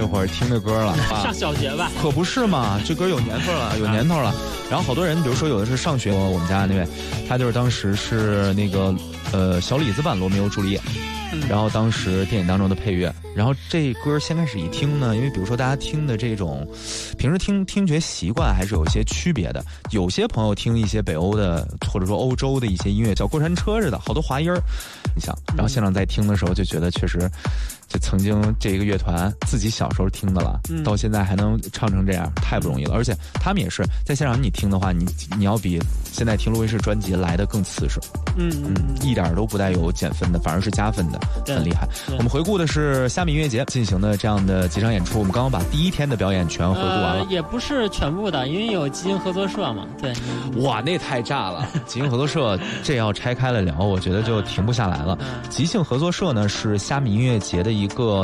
那会儿听的歌了， 上小学吧？ 可不是嘛，这歌有年份了，有年头了。然后好多人，比如说有的是上学，我们家那位，他就是当时是那个小李子版《罗密欧朱丽叶》。然后当时电影当中的配乐，然后这歌先开始一听呢，因为比如说大家听的这种平时听觉习惯还是有一些区别的，有些朋友听一些北欧的或者说欧洲的一些音乐叫过山车似的，好多滑音儿，你想，然后现场在听的时候就觉得确实就曾经这个乐团自己小时候听的了，到现在还能唱成这样太不容易了，而且他们也是在现场你听的话，你要比现在听录音室专辑来的更瓷实，一点都不带有减分的，反而是加分的，很厉害。我们回顾的是虾米音乐节进行的这样的几场演出，我们刚刚把第一天的表演全回顾完了， 也不是全部的，因为有即兴合作社嘛，对。 哇，那太炸了！即兴合作社这要拆开了聊，我觉得就停不下来了。即兴合作社呢是虾米音乐节的一个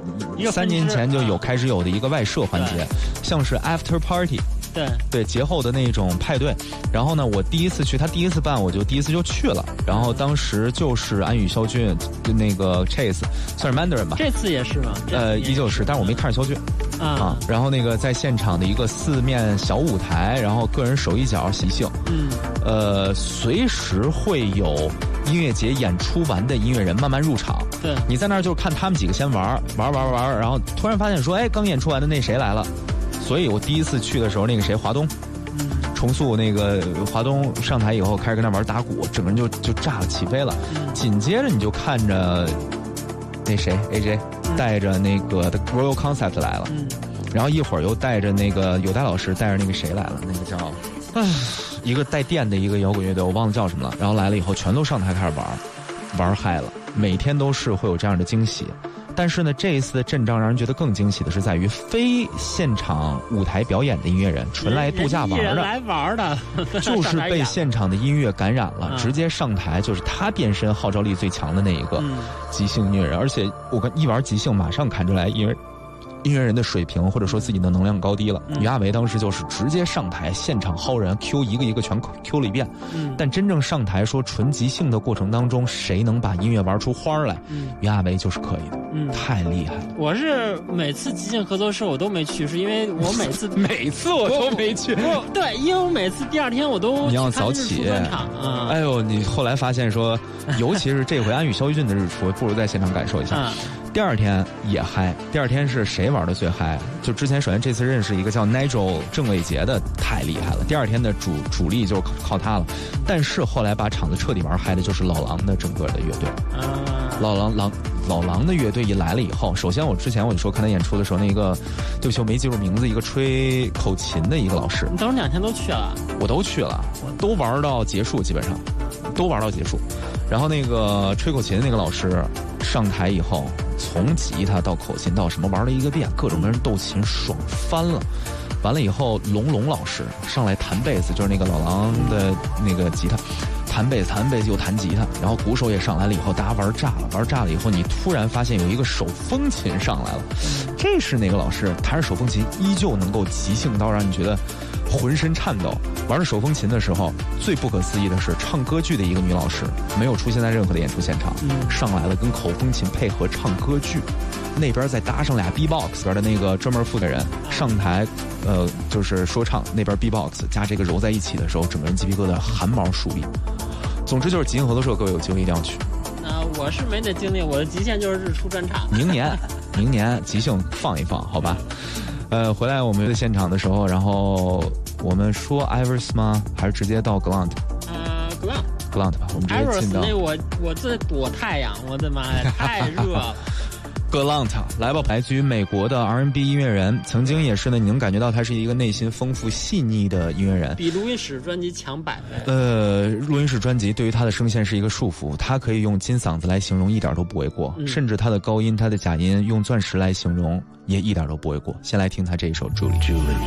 3年前就开始有的一个外设环节，像是 after party。对，节后的那种派对。然后呢，我第一次去，他第一次办，我就第一次就去了。然后当时就是安宇、肖俊，那个 Chase， 算是 Mandarin 吧。 这次也是吗？ 依旧是，但是我没看着肖俊啊。然后那个在现场的一个4面小舞台，然后个人手一脚即兴。随时会有音乐节演出完的音乐人慢慢入场。 对， 你在那儿就看他们几个先玩，然后突然发现说，哎，刚演出完的那谁来了。所以我第一次去的时候，那个谁华东，重塑那个华东上台以后开始跟那玩打鼓，整个人就炸了，起飞了。紧接着你就看着那谁 AJ 带着那个 The Royal Concept 来了，然后一会儿又带着那个有代老师带着那个谁来了，那个叫一个带电的一个摇滚乐队，我忘了叫什么了。然后来了以后，全都上台开始玩嗨了。每天都是会有这样的惊喜。但是呢，这一次的阵仗让人觉得更惊喜的是在于非现场舞台表演的音乐人，纯来度假玩的，就是被现场的音乐感染了，直接上台，就是他变身号召力最强的那一个即兴音乐人。而且我一玩即兴，马上看出来音乐人的水平或者说自己的能量高低了。于亚维当时就是直接上台现场薅人 Q 一个一个全 Q 了一遍，但真正上台说纯即兴的过程当中，谁能把音乐玩出花来，于亚维就是可以的。太厉害了！ 我是每次即兴合作社我都没去，是因为我每次我都没去。 对，因为我每次第二天我都你要早起。哎呦，你后来发现说，尤其是这回安宇肖俊的日出，不如在现场感受一下。第二天也嗨，第二天是谁玩的最嗨？就之前首先这次认识一个叫 Nigel 郑伟杰的，太厉害了。第二天的主力就靠他了。但是后来把场子彻底玩嗨的就是老狼的整个的乐队。老狼的乐队一来了以后，首先之前我就说看他演出的时候，那个对不起我没记住名字，一个吹口琴的一个老师。 你等2天都去了？ 我都去了，都玩到结束，基本上都玩到结束。然后那个吹口琴的那个老师上台以后，从吉他到口琴到什么玩了一个遍，各种跟人斗琴爽翻了。完了以后，龙老师上来弹贝斯，就是那个老狼的那个吉他，弹贝斯又弹吉他，然后鼓手也上来了以后，大家玩炸了以后，你突然发现有一个手风琴上来了，这是哪个老师弹着手风琴依旧能够即兴到让你觉得浑身颤抖。玩着手风琴的时候，最不可思议的是唱歌剧的一个女老师没有出现在任何的演出现场，上来了跟口风琴配合唱歌剧，那边再搭上俩 B-box 边的那个专门负责人上台，就是说唱，那边 B-box 加这个揉在一起的时候，整个人鸡皮疙瘩汗毛竖立。总之就是即兴合作社，各位有机会一定要去。 我是没那经历，我的极限就是日出专场。明年即兴放一放，好吧？回来我们的现场的时候，然后我们说 Ivers 吗？还是直接到 Glant 吧，我们直接进到。 那我这躲太阳，我的妈呀，太热了。 Glant 来吧，来自于美国的 R&B 音乐人，曾经也是呢，你能感觉到他是一个内心丰富细腻的音乐人， 比录音室专辑强100倍。 录音室专辑对于他的声线是一个束缚，他可以用金嗓子来形容一点都不为过，甚至他的高音他的假音用钻石来形容也一点都不为过。先来听他这一首 Julie。